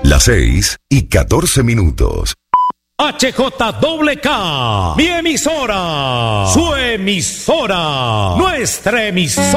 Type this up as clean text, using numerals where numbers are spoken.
Las 6:14. HJWK, mi emisora, su emisora, nuestra emisora.